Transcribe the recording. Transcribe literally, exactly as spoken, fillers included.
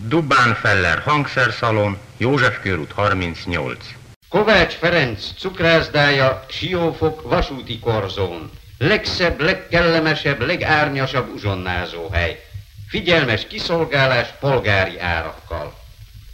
Dubán Feller hangszerszalon, József körút harmincnyolc. Kovács Ferenc cukrászdája, Siófok vasúti korzón. Legszebb, legkellemesebb, legárnyasabb uzsonnázóhely. Figyelmes kiszolgálás polgári árakkal.